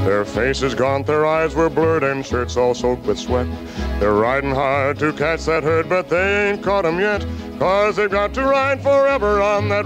Their faces gaunt, their eyes were blurred, and shirts all soaked with sweat. They're riding hard to catch that herd, but they ain't caught 'em yet, 'cause they've got to ride forever on that